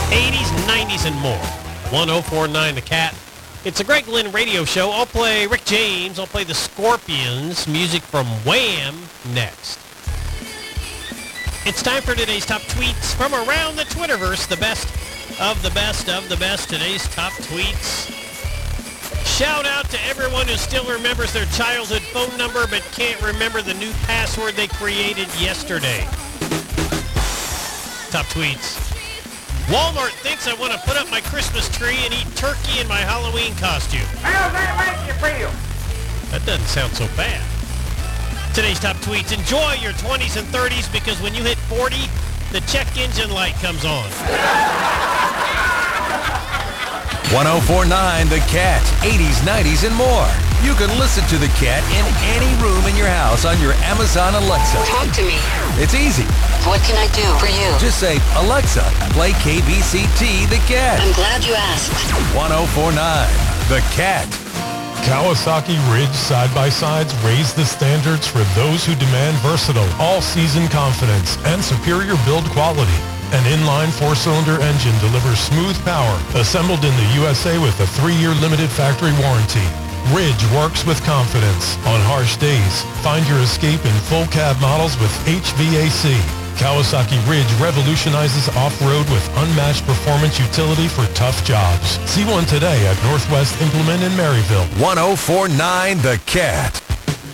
80s, 90s, and more. 1049 The Cat. It's a Greg Lynn radio show. I'll play Rick James. I'll play the Scorpions. Music from Wham next. It's time for today's top tweets from around the Twitterverse. The best of the best of the best. Today's top tweets. Shout out to everyone who still remembers their childhood phone number but can't remember the new password they created yesterday. Top tweets. Walmart thinks I want to put up my Christmas tree and eat turkey in my Halloween costume. How's that make you feel? That doesn't sound so bad. Today's top tweets. Enjoy your 20s and 30s because when you hit 40, the check engine light comes on. 1049 The Cat, 80s, 90s, and more. You can listen to The Cat in any room in your house on your Amazon Alexa. Talk to me. It's easy. What can I do for you? Just say, Alexa, play KBCT The Cat. I'm glad you asked. 1049 The Cat. Kawasaki Ridge side-by-sides raise the standards for those who demand versatile, all-season confidence and superior build quality. An inline four-cylinder engine delivers smooth power, assembled in the USA with a 3-year limited factory warranty. Ridge works with confidence. On harsh days, find your escape in full cab models with HVAC. Kawasaki Ridge revolutionizes off-road with unmatched performance utility for tough jobs. See one today at Northwest Implement in Maryville. 1049 The Cat.